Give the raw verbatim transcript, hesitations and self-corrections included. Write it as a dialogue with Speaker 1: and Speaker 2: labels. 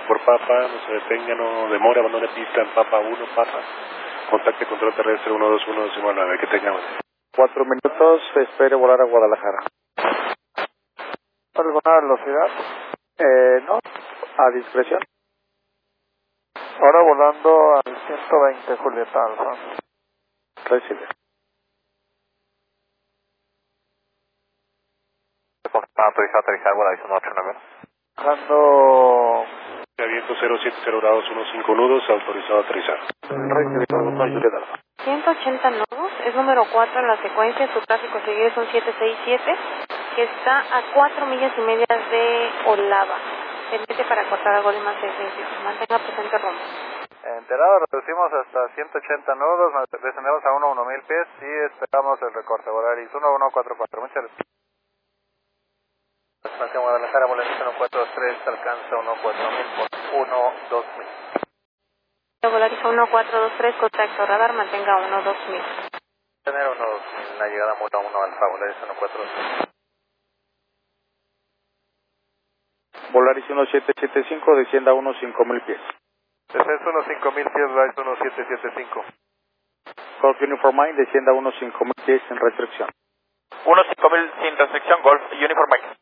Speaker 1: por Papa, no se detenga, no demora, abandone pista en Papa uno, Papa. Contacte control terrestre uno dos uno, decimos nueve, que tengamos.
Speaker 2: Cuatro minutos, espere volar a Guadalajara. ¿Alguna velocidad? Eh, no, a discreción. Ahora volando al ciento veinte, Julieta Alfa. Recibe.
Speaker 3: Autorizado a aterrizar, Guadalajara ocho nueve.
Speaker 2: Bajando...
Speaker 1: Viento cero siete cero grados, quince nudos, autorizado a aterrizar.
Speaker 2: Recibido, botón Julieta Alfa.
Speaker 4: ciento ochenta nudos, es número cuatro en la secuencia, su tráfico a seguir es un siete seis siete, que está a cuatro millas y media de Olava. Permite para cortar a Gol más servicio. Mantenga presente rumbo.
Speaker 3: Enterado, reducimos hasta ciento ochenta nudos, nos descendemos a uno mil pies y esperamos el recorte. Volaris uno uno cuatro cuatro, muchas gracias. Estación Guadalajara, Volaris uno cuatro dos tres, alcanza uno cuatro mil por uno dos mil.
Speaker 4: Volaris uno cuatro dos tres, contacto radar, mantenga uno dos mil.
Speaker 3: Tener uno dos mil, la llegada Mura uno Alfa, Volaris uno cuatro dos tres.
Speaker 2: Volaris uno siete siete cinco, descienda a unos cinco mil pies.
Speaker 3: Descenso unos cinco mil pies, Volaris uno siete siete cinco.
Speaker 2: Golf Uniform Mike, descienda a unos cinco mil pies sin restricción.
Speaker 5: uno cinco mil sin restricción, Golf Uniform Mike.